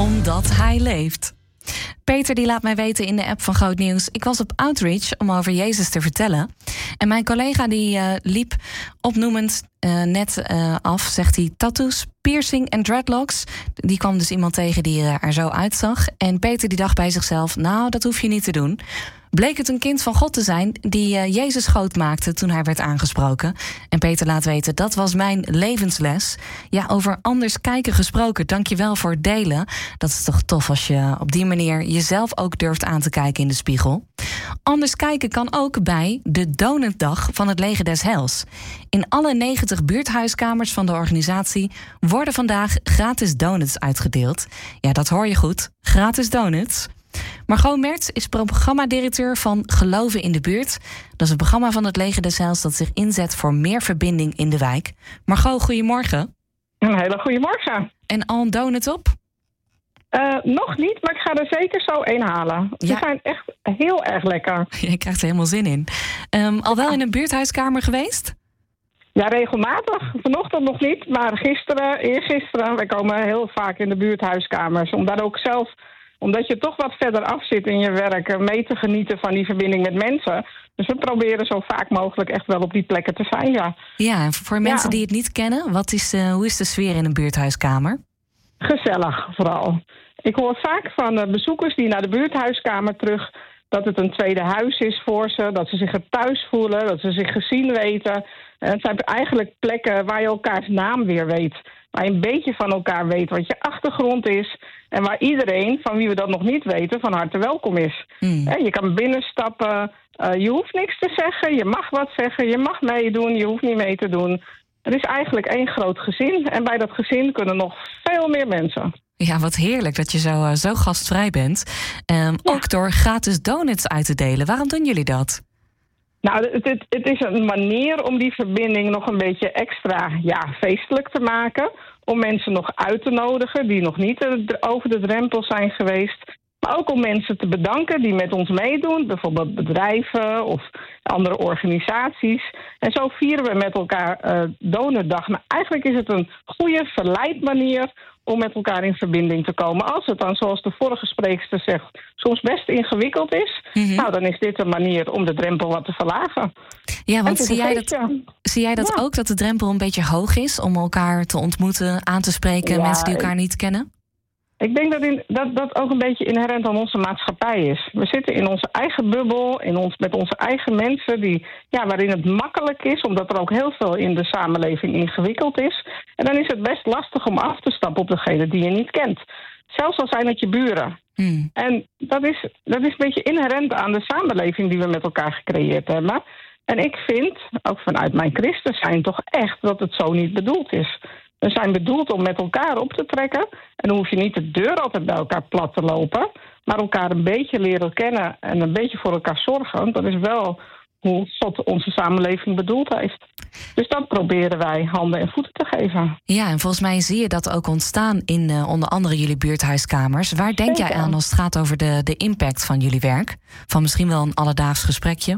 Omdat hij leeft. Peter die laat mij weten in de app van Groot Nieuws: ik was op Outreach om over Jezus te vertellen. En mijn collega die liep opnoemend net af, zegt hij, tattoos, piercing en dreadlocks. Die kwam dus iemand tegen die er zo uitzag. En Peter die dacht bij zichzelf, nou, dat hoef je niet te doen. Bleek het een kind van God te zijn die Jezus groot maakte toen hij werd aangesproken. En Peter laat weten, dat was mijn levensles. Ja, over anders kijken gesproken, dank je wel voor het delen. Dat is toch tof als je op die manier jezelf ook durft aan te kijken in de spiegel. Anders kijken kan ook bij de Donutdag van het Leger des Heils. In alle 90 buurthuiskamers van de organisatie worden vandaag gratis donuts uitgedeeld. Ja, dat hoor je goed, gratis donuts. Margot Merts is programmadirecteur van Geloven in de Buurt. Dat is een programma van het Leger des Heils dat zich inzet voor meer verbinding in de wijk. Margot, goedemorgen. Een hele goede morgen. En al een donut op? Nog niet, maar ik ga er zeker zo één halen. Ze zijn echt heel erg lekker. Je krijgt er helemaal zin in. Al wel in een buurthuiskamer geweest? Ja, regelmatig. Vanochtend nog niet, maar eergisteren. Wij komen heel vaak in de buurthuiskamers. Omdat je toch wat verder af zit in je werk, mee te genieten van die verbinding met mensen. Dus we proberen zo vaak mogelijk echt wel op die plekken te zijn, ja. Ja, voor mensen die het niet kennen, hoe is de sfeer in een buurthuiskamer? Gezellig, vooral. Ik hoor vaak van bezoekers die naar de buurthuiskamer terug dat het een tweede huis is voor ze, dat ze zich er thuis voelen, dat ze zich gezien weten. Het zijn eigenlijk plekken waar je elkaars naam weer weet. Waar je een beetje van elkaar weet wat je achtergrond is. En waar iedereen, van wie we dat nog niet weten, van harte welkom is. Je kan binnenstappen, je hoeft niks te zeggen, je mag wat zeggen, je mag meedoen, je hoeft niet mee te doen. Het is eigenlijk één groot gezin. En bij dat gezin kunnen nog veel meer mensen. Ja, wat heerlijk dat je zo gastvrij bent. Ook door gratis donuts uit te delen. Waarom doen jullie dat? Nou, het is een manier om die verbinding nog een beetje extra feestelijk te maken. Om mensen nog uit te nodigen die nog niet over de drempel zijn geweest. Maar ook om mensen te bedanken die met ons meedoen. Bijvoorbeeld bedrijven of andere organisaties. En zo vieren we met elkaar Donutdag. Maar eigenlijk is het een goede verleidmanier om met elkaar in verbinding te komen. Als het dan, zoals de vorige spreekster zegt, soms best ingewikkeld is, nou, dan is dit een manier om de drempel wat te verlagen. Ja, want zie jij dat ook, dat de drempel een beetje hoog is om elkaar te ontmoeten, aan te spreken, mensen die elkaar niet kennen? Ik denk dat ook een beetje inherent aan onze maatschappij is. We zitten in onze eigen bubbel, met onze eigen mensen, waarin het makkelijk is, omdat er ook heel veel in de samenleving ingewikkeld is. En dan is het best lastig om af te stappen op degene die je niet kent. Zelfs al zijn het je buren. En dat is een beetje inherent aan de samenleving die we met elkaar gecreëerd hebben. En ik vind, ook vanuit mijn christen zijn, toch echt dat het zo niet bedoeld is. We zijn bedoeld om met elkaar op te trekken. En dan hoef je niet de deur altijd bij elkaar plat te lopen, maar elkaar een beetje leren kennen en een beetje voor elkaar zorgen. Dat is wel hoe God onze samenleving bedoeld heeft. Dus dat proberen wij handen en voeten te geven. Ja, en volgens mij zie je dat ook ontstaan in onder andere jullie buurthuiskamers. Waar denk jij aan als het gaat over de impact van jullie werk? Van misschien wel een alledaags gesprekje?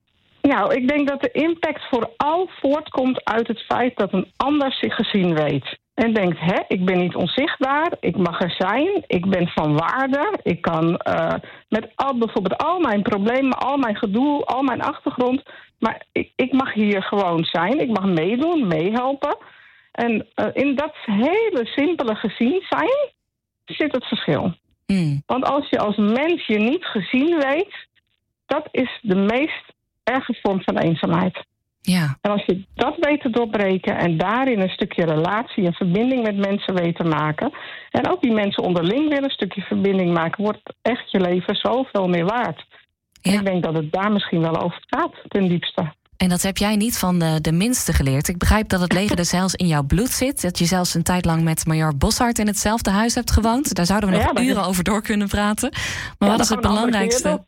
Nou, ik denk dat de impact vooral voortkomt uit het feit dat een ander zich gezien weet. En denkt, ik ben niet onzichtbaar, ik mag er zijn, ik ben van waarde. Ik kan met bijvoorbeeld al mijn problemen, al mijn gedoe, al mijn achtergrond, maar ik mag hier gewoon zijn, ik mag meedoen, meehelpen. En in dat hele simpele gezien zijn zit het verschil. Want als je als mens je niet gezien weet, dat is de meest erge vorm van eenzaamheid. Ja. En als je dat weet te doorbreken en daarin een stukje relatie en verbinding met mensen weet te maken, en ook die mensen onderling weer een stukje verbinding maken, wordt echt je leven zoveel meer waard. Ja. En ik denk dat het daar misschien wel over gaat, ten diepste. En dat heb jij niet van de minste geleerd. Ik begrijp dat het Leger des Heils in jouw bloed zit. Dat je zelfs een tijd lang met Major Bossard in hetzelfde huis hebt gewoond. Daar zouden we nog uren over door kunnen praten. Maar wat is het belangrijkste?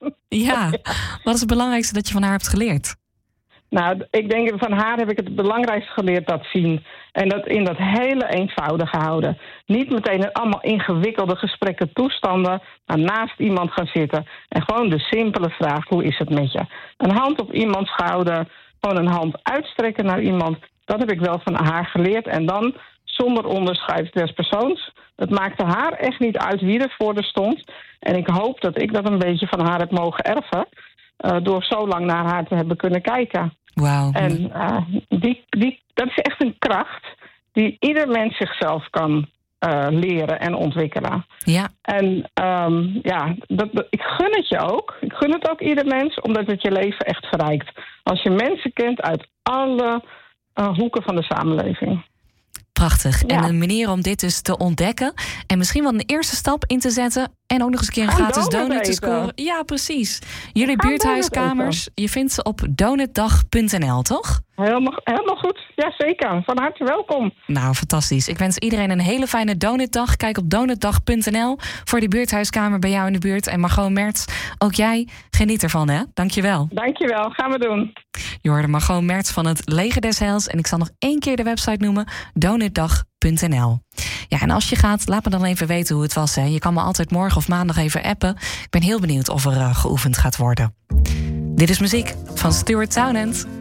Wat is het belangrijkste dat je van haar hebt geleerd? Nou, ik denk van haar heb ik het belangrijkste geleerd, dat zien. En dat in dat hele eenvoudige houden. Niet meteen in allemaal ingewikkelde gesprekken, toestanden, maar naast iemand gaan zitten. En gewoon de simpele vraag, hoe is het met je? Een hand op iemands schouder, gewoon een hand uitstrekken naar iemand. Dat heb ik wel van haar geleerd. En dan zonder onderscheid des persoons. Het maakte haar echt niet uit wie er voor haar stond. En ik hoop dat ik dat een beetje van haar heb mogen erven. Door zo lang naar haar te hebben kunnen kijken. Wauw. En dat is echt een kracht die ieder mens zichzelf kan leren en ontwikkelen. Ja. En ik gun het je ook. Ik gun het ook ieder mens, omdat het je leven echt verrijkt. Als je mensen kent uit alle hoeken van de samenleving. Prachtig. Ja. En een manier om dit dus te ontdekken. En misschien wel een eerste stap in te zetten. En ook nog eens een keer een gratis donut te scoren. Ja, precies. Jullie buurthuiskamers, je vindt ze op donutdag.nl, toch? Helemaal goed. Ja, zeker. Van harte welkom. Nou, fantastisch. Ik wens iedereen een hele fijne donutdag. Kijk op donutdag.nl voor die buurthuiskamer bij jou in de buurt. En Margot Merts, ook jij, geniet ervan, hè? Dankjewel. Dankjewel. Gaan we doen. Je hoorde Margot Merts van het Leger des Heils. En ik zal nog 1 keer de website noemen. donutdag.nl. Ja, en als je gaat, laat me dan even weten hoe het was. Hè. Je kan me altijd morgen of maandag even appen. Ik ben heel benieuwd of er geoefend gaat worden. Dit is muziek van Stuart Townend.